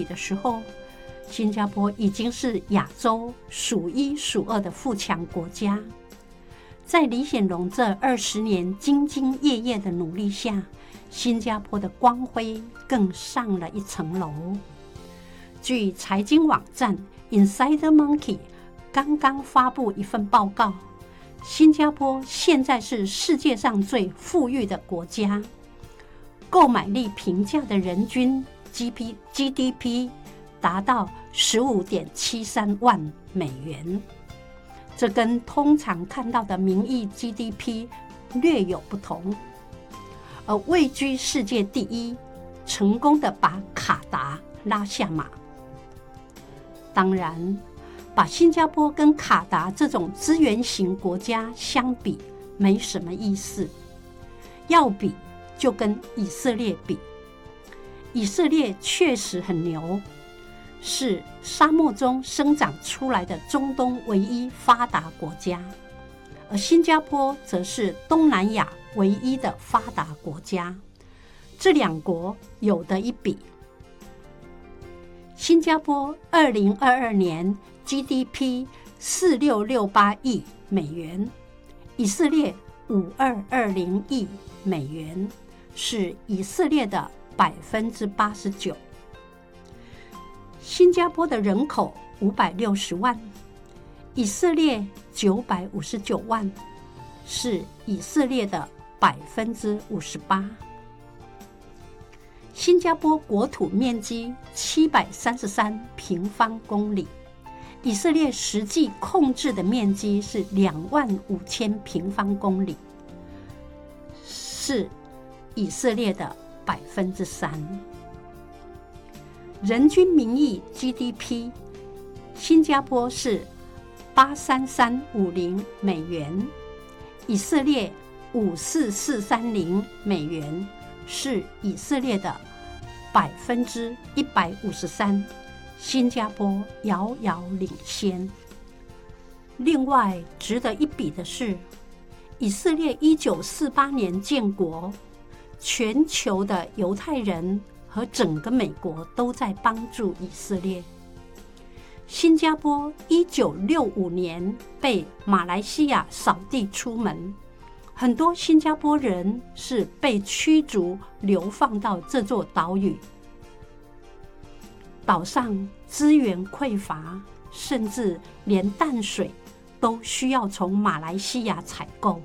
的时候，新加坡已经是亚洲数一数二的富强国家。在李显龙这20年兢兢业业的努力下，新加坡的光辉更上了一层楼。据财经网站 Insider Monkey 刚刚发布一份报告，新加坡现在是世界上最富裕的国家，购买力平价的人均 GDP 达到15.73万美元，这跟通常看到的名义 GDP 略有不同。而位居世界第一，成功的把卡达拉下马。当然，把新加坡跟卡达这种资源型国家相比没什么意思，要比就跟以色列比。以色列确实很牛，是沙漠中生长出来的中东唯一发达国家，而新加坡则是东南亚唯一的发达国家，这两国有得一比。新加坡2022年 GDP 4668亿美元，以色列5220亿美元，是以色列的89%。新加坡的人口560万，以色列959万，是以色列的58%。新加坡国土面积733平方公里，以色列实际控制的面积是25000平方公里，是以色列的3%。人均名义 GDP， 新加坡是83350美元，以色列54430美元，是以色列的153%，新加坡遥遥领先。另外值得一比的是，以色列1948年建国，全球的犹太人和整个美国都在帮助以色列。新加坡1965年被马来西亚扫地出门，很多新加坡人是被驱逐流放到这座岛屿。岛上资源匮乏，甚至连淡水都需要从马来西亚采购。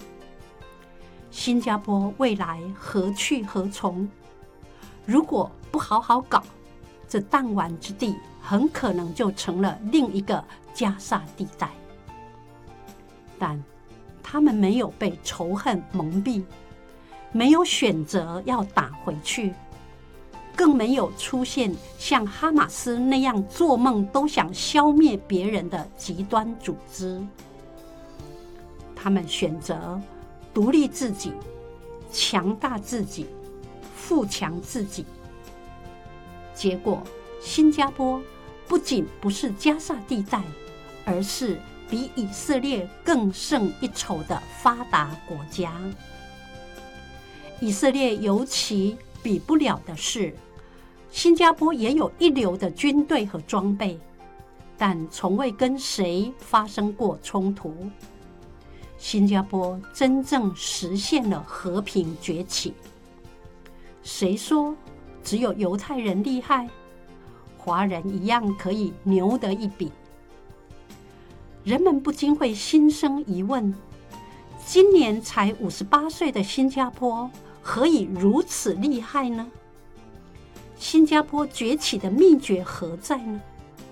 新加坡未来何去何从？如果不好好搞，这弹丸之地很可能就成了另一个加沙地带。但他们没有被仇恨蒙蔽，没有选择要打回去，更没有出现像哈马斯那样做梦都想消灭别人的极端组织。他们选择独立自己，强大自己，富强自己。结果，新加坡不仅不是加沙地带，而是比以色列更胜一筹的发达国家。以色列尤其比不了的是，新加坡也有一流的军队和装备，但从未跟谁发生过冲突。新加坡真正实现了和平崛起。谁说只有犹太人厉害？华人一样可以牛得一比。人们不禁会心生疑问：今年才58岁的新加坡，何以如此厉害呢？新加坡崛起的秘诀何在呢？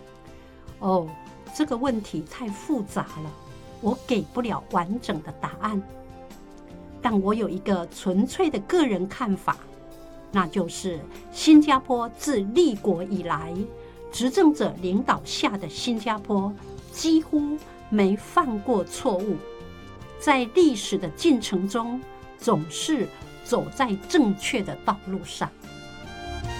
这个问题太复杂了，我给不了完整的答案。但我有一个纯粹的个人看法，那就是新加坡自立国以来，执政者领导下的新加坡几乎没犯过错误，在历史的进程中总是走在正确的道路上。